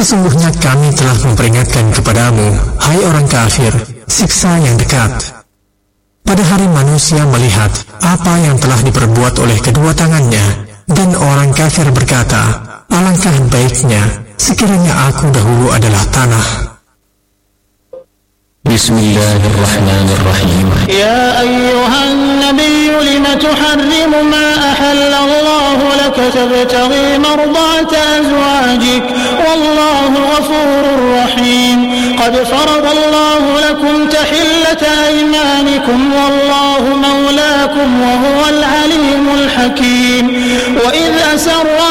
Sesungguhnya kami telah memperingatkan kepadamu, hai orang kafir, siksa yang dekat. Pada hari manusia melihat apa yang telah diperbuat oleh kedua tangannya, dan orang kafir berkata, alangkah baiknya sekiranya aku dahulu adalah tanah. Bismillahirrahmanirrahim. Ya ayyuhan nabiyyu lima tuharrimu ma ahallallahu laka tabtaghi mardata azwajik wallahu ghafurur rahim. Qad faradallahu lakum tahillata aymanikum wallahu mawlakum wa huwal alimul hakim. Wa idh asarra